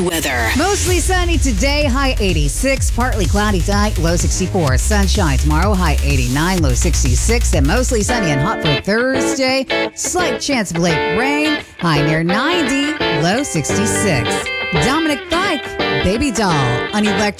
weather. Mostly sunny today, high 86. Partly cloudy tonight, low 64. Sunshine tomorrow, high 89, low 66. And mostly sunny and hot for Thursday. Slight chance of late rain, high near 90, low 66. Dominic Fike, Baby Doll on Electric.